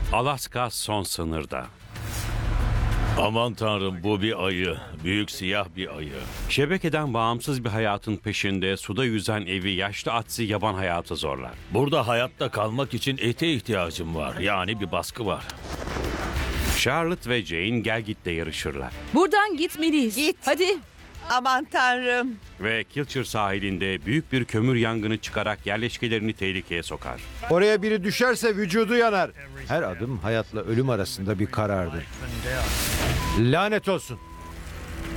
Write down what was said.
Alaska son sınırda. Aman tanrım, bu bir ayı. Büyük siyah bir ayı. Şebekeden bağımsız bir hayatın peşinde suda yüzen evi yaşlı Atsi yaban hayatı zorlar. Burada hayatta kalmak için ete ihtiyacım var. Yani bir baskı var. Charlotte ve Jane Gelgit'le yarışırlar. Buradan gitmeliyiz. Git. Hadi. Aman tanrım. Ve Kilcher sahilinde büyük bir kömür yangını çıkarak yerleşkelerini tehlikeye sokar. Oraya biri düşerse vücudu yanar. Her adım hayatla ölüm arasında bir karardır. Lanet olsun.